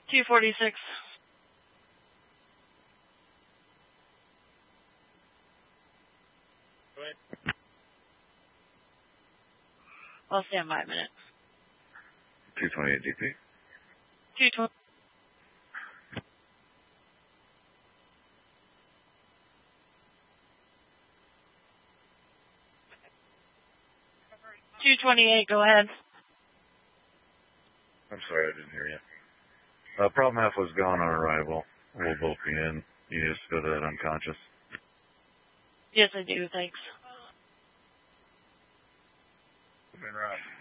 246. Go ahead. I'll stand by a minute. 228 DP. 220. Go ahead. I'm sorry, I didn't hear you. Problem half was gone on arrival. We'll both be in. You just go to that unconscious. Yes, I do. Thanks. Been right.